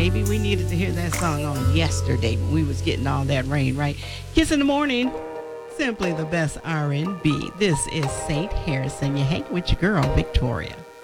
baby. We needed to hear that song on yesterday when we was getting all that rain, right? Kiss in the morning. Simply the best R&B. This is St. Harrison. You hang with your girl, Victoria.